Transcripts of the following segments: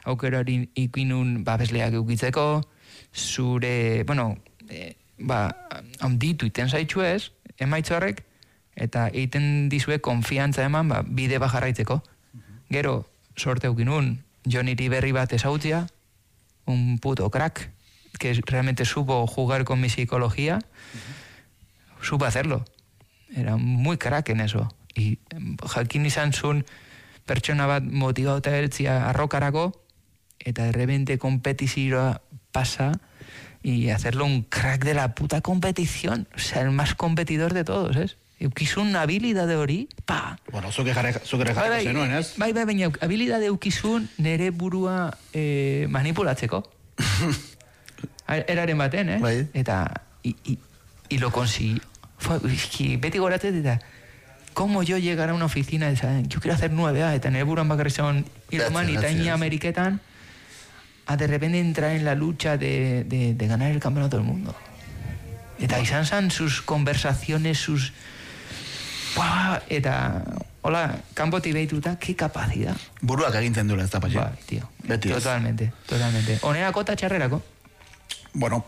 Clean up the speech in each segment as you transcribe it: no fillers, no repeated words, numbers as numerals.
aukerari ikinun babesleak eukitzeko, zure, handitu iten zaitxu ez, emaitza horrek, eta egiten dizue konfiantza eman, bide bajarraitzeko. Gero, sorte eukinun, Joniri berri bat ezagutzia, un puto crack, que realmente supo jugar con mi psicología, supo hacerlo. Era muy crack en eso. Y jakin izan zuen pertsona bat motivauta ertzia arrokarako, eta de repente competizioa pasa y hacerlo un crack de la puta competición. O sea, el más competidor de todos, ¿es? Eukizun habilidade hori, pa! Bueno, zuke jarreko zenuen, ez? Bai, baina habilidade eukizun nere burua manipulatzeko. Eraren baten, eh? Bai. Eta, y lo consiguió. Beti goratzen, eta, ¿cómo yo llegar a una oficina de yo quiero hacer 9A, eta nere buruan bakarri zegoen Iroman eta Iñi Ameriketan, a de repente entrar en la lucha de ganar el campeonato del mundo. Eta izan zan sus conversaciones, sus... Buah, eta, hola, kanpoti behituta, qué capacidad. Buruak agintzen duela, ez da, Patxi? Bai, tío. Beti ez. Totalmente. Onerako eta txarrerako? Bueno,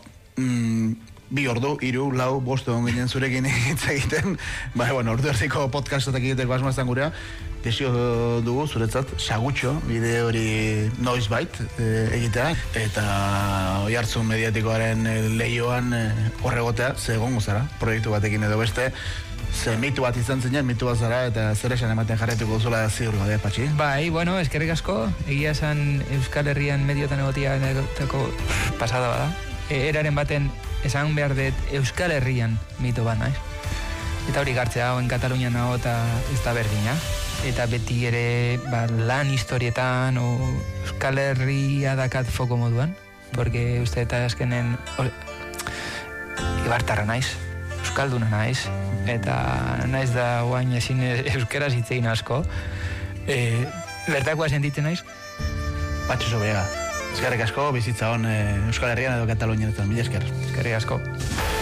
2 ordu, 3, 4, 5 egon ginen zurekin hitz egiten. Ordu erdiko podcastatak egiteko asmaztan gurea. Desio dugu, zuretzat, sagutxo, bide hori noizbait egitea. Eta oi hartzun mediatikoaren lehioan horregotea, ze egongo zara, proiektu batekin edo beste. Ze mitu bat izan zinen, mitu bat zara, eta zer esan ematen jarretuko zula ziur gabe, Patxi? Bai, eskerrik asko, egia esan Euskal Herrian mediotan egotiako pasada bada. Eraren baten esan behar dut Euskal Herrian mito bat naiz. Eta hori gartzea, en Katalunian nago eta ez da berdina. Eta beti ere lan historietan o Euskal Herria dakat foko moduan. Porque uste eta azkenen ibartarra naiz, euskalduna naiz. Eta naiz da guain ezin euskeraz hitzein asko. Bertakoa sentitzen naiz. Patxo Sobega. Eskerrik asko, bizitza hon Euskal Herrian edo Katalunian. Mila esker. Eskerrik asko.